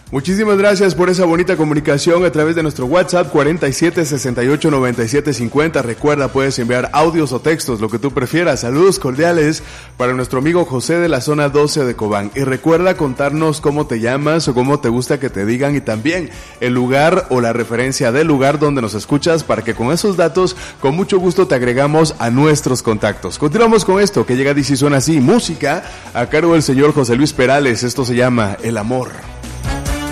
Muchísimas gracias por esa bonita comunicación a través de nuestro WhatsApp 47 68 97 50. Recuerda, puedes enviar audios o textos, lo que tú prefieras. Saludos cordiales para nuestro amigo José de la zona 12 de Cobán. Y recuerda contarnos cómo te llamas o cómo te gusta que te digan, y también el lugar o la referencia del lugar donde nos escuchas, para que con esos datos con mucho gusto te agregamos a nuestros contactos. Continuamos con esto que llega y suena así, música a cargo del señor José Luis Perales. Esto se llama El Amor.